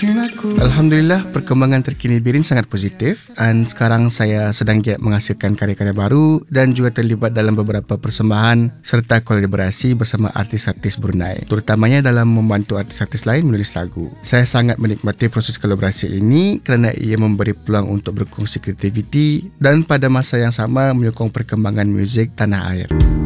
Alhamdulillah, perkembangan terkini Birin sangat positif dan sekarang saya sedang giat menghasilkan karya-karya baru dan juga terlibat dalam beberapa persembahan serta kolaborasi bersama artis-artis Brunei, terutamanya dalam membantu artis-artis lain menulis lagu. Saya sangat menikmati proses kolaborasi ini kerana ia memberi peluang untuk berkongsi kreativiti dan pada masa yang sama menyokong perkembangan muzik tanah air.